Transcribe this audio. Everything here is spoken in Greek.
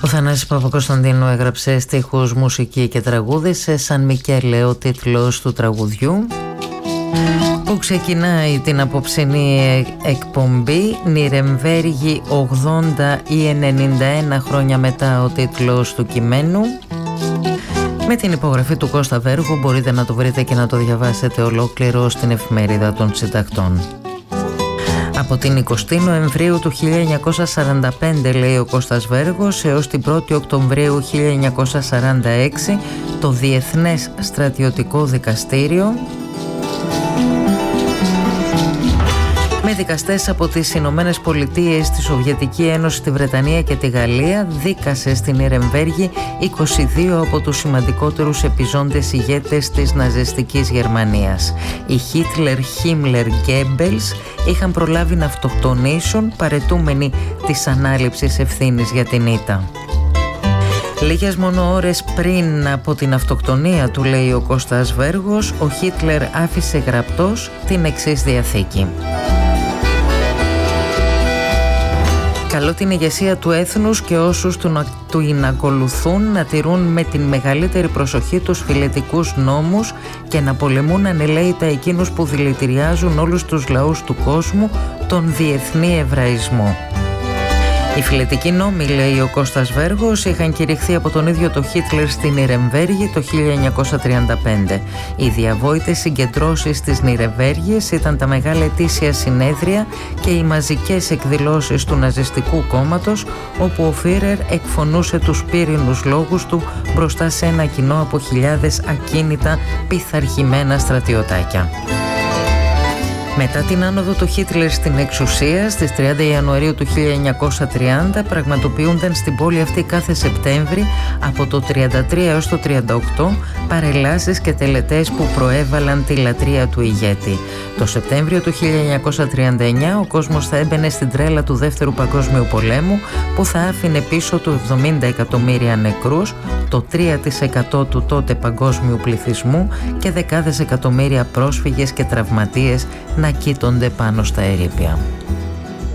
Ο Θανάσης Παπακοσταντίνου έγραψε στίχους, μουσική και τραγούδισε. Σαν Μικέλε ο τίτλος του τραγουδιού που ξεκινάει την απόψινή εκπομπή. Νιρεμβέργη 80 ή 91 χρόνια μετά ο τίτλος του κειμένου. Με την υπογραφή του Κώστα Βέργου μπορείτε να το βρείτε και να το διαβάσετε ολόκληρο στην Εφημερίδα των Συντακτών. Από την 20η Νοεμβρίου του 1945, λέει ο Κώστας Βέργος, έως την 1η Οκτωβρίου 1946 το Διεθνές Στρατιωτικό Δικαστήριο με δικαστές από τις Ηνωμένες Πολιτείες, τη Σοβιετική Ένωση, τη Βρετανία και τη Γαλλία δίκασε στην Νιρεμβέργη 22 από τους σημαντικότερους επιζώντες ηγέτες της ναζιστικής Γερμανίας. Οι Χίτλερ, Χίμλερ, Γκέμπελς είχαν προλάβει να αυτοκτονήσουν παραιτούμενοι της ανάληψης ευθύνης για την ήττα. Λίγες μόνο ώρες πριν από την αυτοκτονία του, λέει ο Κώστας Βέργος, ο Χίτλερ άφησε γραπτός την εξής διαθήκη. Καλώ την ηγεσία του έθνους και όσους του ακολουθούν να τηρούν με την μεγαλύτερη προσοχή τους φιλετικούς νόμους και να πολεμούν ανελαίητα εκείνους που δηλητηριάζουν όλους τους λαούς του κόσμου, τον διεθνή εβραϊσμό. Οι φιλετικοί νόμοι, λέει ο Κώστας Βέργος, είχαν κηρυχθεί από τον ίδιο το Χίτλερ στην Νιρεμβέργη το 1935. Οι διαβόητες συγκεντρώσεις της Νιρεμβέργης ήταν τα μεγάλα ετήσια συνέδρια και οι μαζικές εκδηλώσεις του ναζιστικού κόμματος, όπου ο Φίρερ εκφωνούσε τους πύρινους λόγους του μπροστά σε ένα κοινό από χιλιάδες ακίνητα πειθαρχημένα στρατιωτάκια. Μετά την άνοδο του Χίτλερ στην εξουσία, στις 30 Ιανουαρίου του 1930 πραγματοποιούνταν στην πόλη αυτή κάθε Σεπτέμβρη από το 33 έως το 38 παρελάσεις και τελετές που προέβαλαν τη λατρεία του ηγέτη. Το Σεπτέμβριο του 1939 ο κόσμος θα έμπαινε στην τρέλα του Δεύτερου Παγκόσμιου Πολέμου, που θα άφηνε πίσω του 70 εκατομμύρια νεκρούς, το 3% του τότε παγκόσμιου πληθυσμού και δεκάδες εκατομμύρια πρόσφυγες και τραυματίες να κοίτονται πάνω στα ερείπια.